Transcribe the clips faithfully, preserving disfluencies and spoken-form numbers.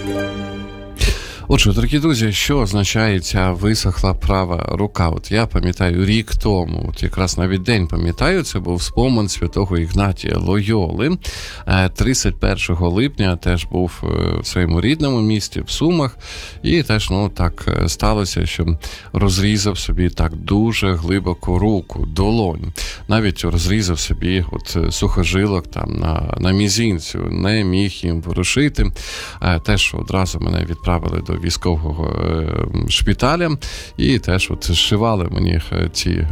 Отже, дорогі друзі, що означає ця висохла права рука? От я пам'ятаю рік тому, от якраз навіть день пам'ятаю, це був спомин святого Ігнатія Лойоли. тридцять першого липня теж був в своєму рідному місті, в Сумах, і теж, ну, так сталося, що розрізав собі так дуже глибоко руку, долонь. Навіть розрізав собі от сухожилок там на, на мізинцю, не міг їм ворушити. Теж одразу мене відправили до військового шпиталя, і теж от зшивали мені ці е,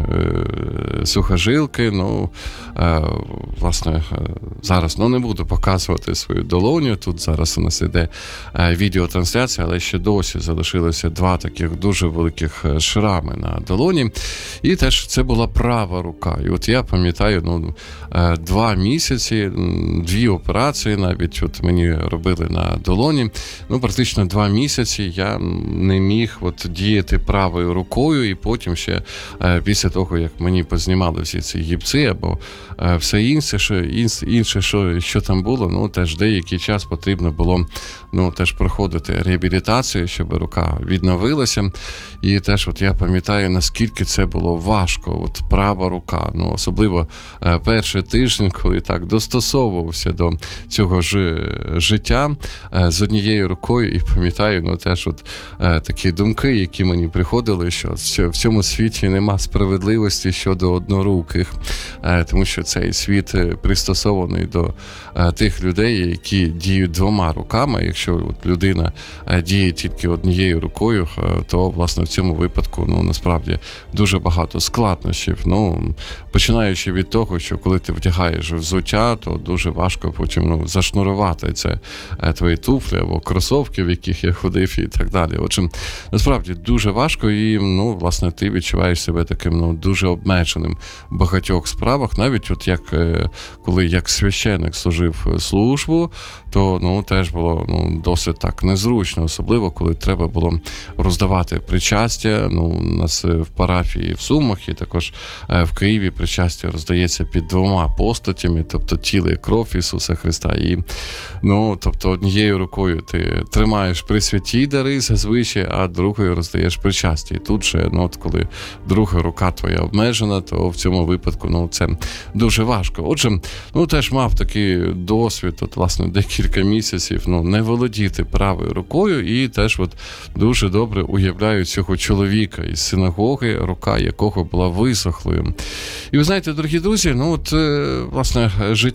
сухожилки. Ну, е, власне, зараз, ну, не буду показувати свою долоню, тут зараз у нас іде е, відеотрансляція, але ще досі залишилося два таких дуже великих шрами на долоні, і теж це була права рука. І от я пам'ятаю, ну, е, два місяці, дві операції навіть от мені робили на долоні, ну, практично два місяці я не міг от діяти правою рукою, і потім ще е, після того, як мені познімали всі ці гіпси або е, все інше, що, інше що, що там було, ну, теж деякий час потрібно було, ну, теж проходити реабілітацію, щоб рука відновилася. І теж от я пам'ятаю, наскільки це було важко, от права рука, ну, особливо е, перший тиждень, коли так достосовувався до цього ж життя е, з однією рукою, і пам'ятаю, ну, теж от е, такі думки, які мені приходили, що в цьому світі нема справедливості щодо одноруких, е, тому що цей світ пристосований до е, тих людей, які діють двома руками. Якщо от людина е, діє тільки однією рукою, е, то, власне, в цьому випадку, ну, насправді, дуже багато складнощів. Ну, починаючи від того, що коли ти вдягаєш взуття, то дуже важко потім, ну, зашнурувати це е, твої туфлі або кросовки, в яких я ходив, і так далі. Отже, насправді дуже важко, і, ну, власне, ти відчуваєш себе таким, ну, дуже обмеженим в багатьох справах. Навіть от як коли як священик служив службу, то, ну, теж було, ну, досить так незручно, особливо коли треба було роздавати причастя. Ну, у нас в парафії в Сумах і також в Києві причастя роздається під двома постатями, тобто тіло і кров Ісуса Христа. І, ну, тобто однією рукою ти тримаєш присвяті дари зазвичай, а другою роздаєш причастя. І тут же, ну, от коли друга рука твоя обмежена, то в цьому випадку, ну, це дуже важко. Отже, ну, теж мав такий досвід, от, власне, декілька місяців, ну, не володіти правою рукою, і теж от дуже добре уявляю цього чоловіка із синагоги, рука якого була висохлою. І ви знаєте, дорогі друзі, ну, от, власне, життя